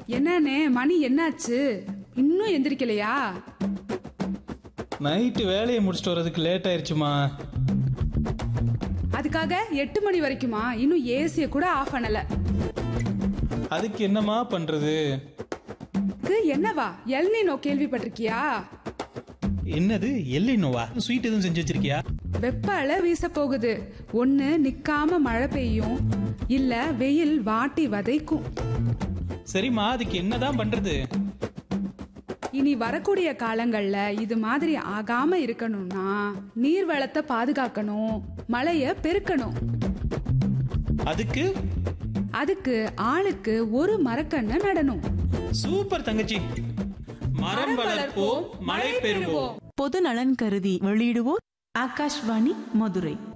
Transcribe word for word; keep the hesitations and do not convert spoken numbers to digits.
என்னண்ணே மணி என்னாச்சு? இன்னும் எந்திரிக்கலையா? நைட்டு வேலையை முடிச்சுட்டு வர்றதுக்கு லேட் ஆயிடுச்சுமா. அதுக்காக எட்டு மணி வரைக்குமா? இன்னும் ஏசிய கூட ஆஃப் பண்ணல. அதுக்கு என்னமா பண்றது? என்னவா எல்னினோ கேள்விப்பட்டிருக்கியா? என்னது எல்னினோவா? ஸ்வீட் எதுவும் செஞ்சு வச்சிருக்கியா? வெப்ப அலை வீச போகுது. ஒண்ணு நிக்காம மழை பெய்யும், இல்ல வெயில் வாட்டி வதைக்கும். சரிம்மா, அதுக்கு என்னதான் பண்றது? இனி வரக்கூடிய காலங்கள்ல இது மாதிரி ஆகாம இருக்கணும்னா நீர் வளத்தை பாதுகாக்கணும், மழைய பெருக்கணும். அதுக்கு அதுக்கு ஆளுக்கு ஒரு மரக்கண்ணை நடணும். சூப்பர் தங்கச்சி. மரம் வளர்ப்போம், மழை பெறுவோம். பொது நலன் கருதி வெளியிடுவோர் ஆகாஷ்வாணி மதுரை.